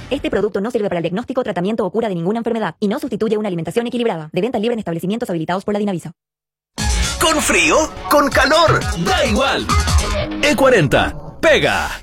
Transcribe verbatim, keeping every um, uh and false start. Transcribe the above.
Este producto no sirve para el diagnóstico, tratamiento o cura de ninguna enfermedad y no sustituye una alimentación equilibrada. De venta libre en establecimientos habilitados por la Dinavisa. ¿Con frío? ¿Con calor? Da igual. E cuarenta. Pega.